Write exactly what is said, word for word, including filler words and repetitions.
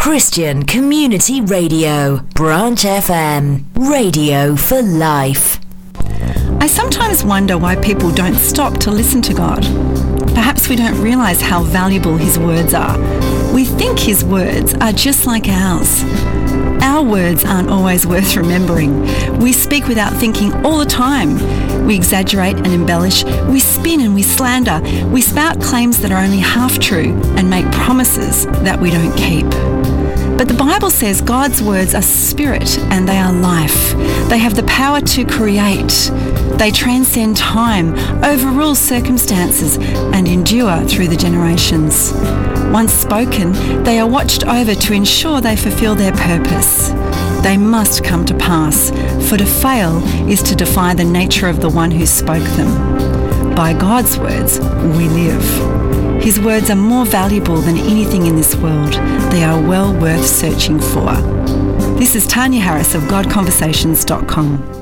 Christian Community Radio, Branch F M, radio for life. I sometimes wonder why people don't stop to listen to God. Perhaps we don't realise how valuable His words are. We think His words are just like ours. Our words aren't always worth remembering. We speak without thinking all the time. We exaggerate and embellish. We spin and we slander. We spout claims that are only half true and make promises that we don't keep. But the Bible says God's words are spirit and they are life. They have the power to create. They transcend time, overrule circumstances, and endure through the generations. Once spoken, they are watched over to ensure they fulfill their purpose. They must come to pass, for to fail is to defy the nature of the one who spoke them. By God's words, we live. His words are more valuable than anything in this world. They are well worth searching for. This is Tanya Harris of God Conversations dot com.